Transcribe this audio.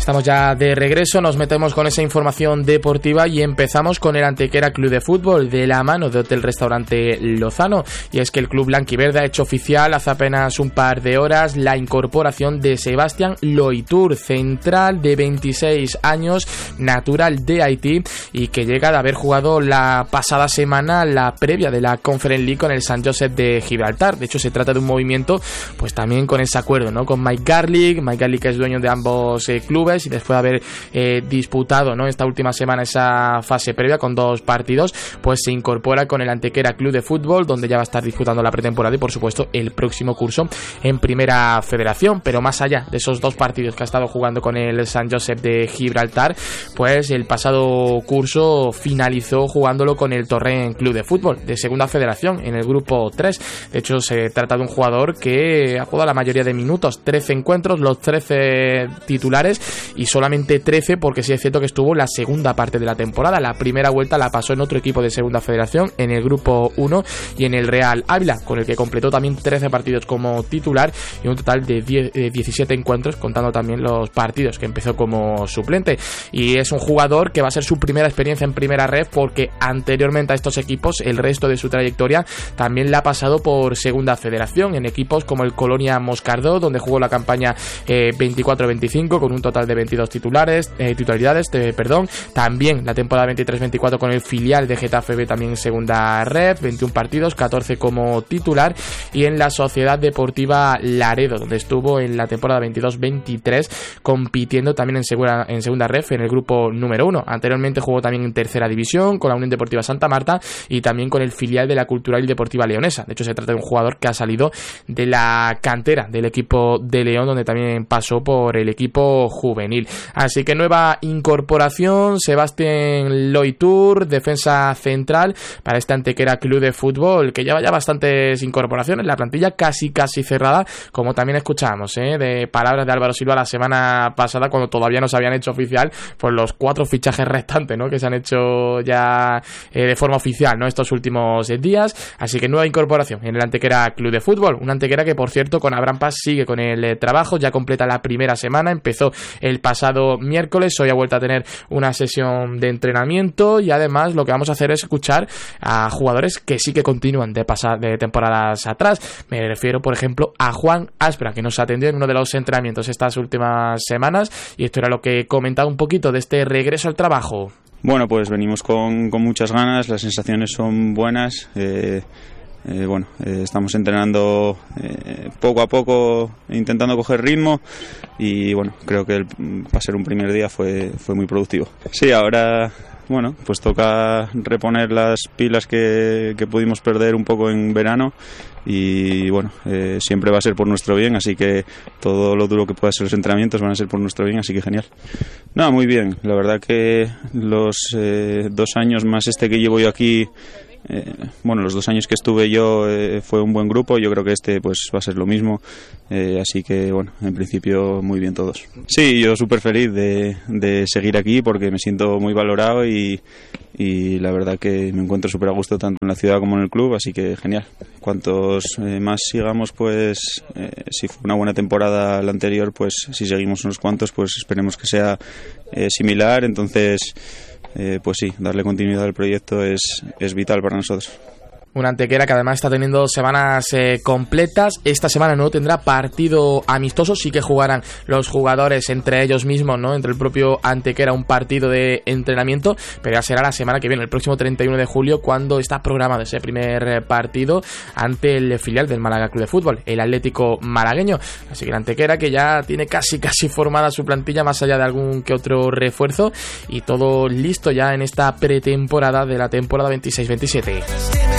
Estamos ya de regreso, nos metemos con esa información deportiva y empezamos con el Antequera Club de Fútbol de la mano de Hotel Restaurante Lozano. Y es que el club blanquiverde ha hecho oficial hace apenas un par de horas la incorporación de Sebastián Loitur, central de 26 años, natural de Haití y que llega de haber jugado la pasada semana la previa de la Conference League con el St. Joseph de Gibraltar. De hecho, se trata de un movimiento pues también con ese acuerdo, ¿no?, con Mike Garlick, que es dueño de ambos clubes, y después de haber disputado, ¿no?, esta última semana esa fase previa con 2 partidos, pues se incorpora con el Antequera Club de Fútbol, donde ya va a estar disputando la pretemporada y por supuesto el próximo curso en Primera Federación. Pero más allá de esos 2 partidos que ha estado jugando con el St. Joseph de Gibraltar, pues el pasado curso finalizó jugándolo con el Torrent Club de Fútbol de Segunda Federación en el grupo 3. De hecho, se trata de un jugador que ha jugado la mayoría de minutos, 13 encuentros, los 13 titulares, y solamente 13 porque sí es cierto que estuvo la segunda parte de la temporada. La primera vuelta la pasó en otro equipo de Segunda Federación, en el grupo 1 y en el Real Ávila, con el que completó también 13 partidos como titular y un total de 17 encuentros, contando también los partidos que empezó como suplente. Y es un jugador que va a ser su primera experiencia en Primera Ref, porque anteriormente a estos equipos el resto de su trayectoria también la ha pasado por Segunda Federación, en equipos como el Colonia Moscardó, donde jugó la campaña 24-25 con un total de 22 titularidades, también la temporada 23-24 con el filial de Getafe B, también en Segunda Red, 21 partidos, 14 como titular, y en la Sociedad Deportiva Laredo, donde estuvo en la temporada 22-23 compitiendo también en Segunda Red en el grupo número 1. Anteriormente jugó también en Tercera División con la Unión Deportiva Santa Marta y también con el filial de la Cultural y Deportiva Leonesa. De hecho, se trata de un jugador que ha salido de la cantera del equipo de León, donde también pasó por el equipo juvenil. Así que nueva incorporación, Sebastián Loitur, defensa central para este Antequera Club de Fútbol, que lleva ya bastantes incorporaciones, la plantilla casi cerrada, como también escuchábamos de palabras de Álvaro Silva la semana pasada, cuando todavía no se habían hecho oficial pues los 4 fichajes restantes, ¿no?, que se han hecho ya de forma oficial, ¿no?, estos últimos días. Así que nueva incorporación en el Antequera Club de Fútbol, un Antequera que por cierto con Abraham Paz sigue con el trabajo, ya completa la primera semana, empezó el pasado miércoles, hoy ha vuelto a tener una sesión de entrenamiento y además lo que vamos a hacer es escuchar a jugadores que sí que continúan de temporadas atrás. Me refiero por ejemplo a Juan Aspra, que nos atendió en uno de los entrenamientos estas últimas semanas, y esto era lo que comentaba un poquito de este regreso al trabajo. Bueno, pues venimos con muchas ganas, las sensaciones son buenas. Estamos entrenando poco a poco, intentando coger ritmo, y bueno, creo que para ser un primer día fue muy productivo. Sí, ahora pues toca reponer las pilas que pudimos perder un poco en verano, y siempre va a ser por nuestro bien, así que todo lo duro que pueda ser los entrenamientos van a ser por nuestro bien, así que genial. No, muy bien, la verdad que los 2 años más que llevo yo aquí, los 2 años que estuve yo fue un buen grupo. Yo creo que pues va a ser lo mismo, así que en principio muy bien todos. Sí, yo súper feliz de seguir aquí porque me siento muy valorado y la verdad que me encuentro súper a gusto tanto en la ciudad como en el club, así que genial. Cuantos más sigamos, pues si fue una buena temporada la anterior, pues si seguimos unos cuantos, pues esperemos que sea similar. Entonces pues sí, darle continuidad al proyecto es vital para nosotros. Un Antequera que además está teniendo semanas completas. Esta semana no tendrá partido amistoso, sí que jugarán los jugadores entre ellos mismos, ¿no?, entre el propio Antequera, un partido de entrenamiento, pero ya será la semana que viene, el próximo 31 de julio, cuando está programado ese primer partido ante el filial del Málaga Club de Fútbol, el Atlético malagueño. Así que el Antequera, que ya tiene casi formada su plantilla, más allá de algún que otro refuerzo, y todo listo ya en esta pretemporada de la temporada 26-27.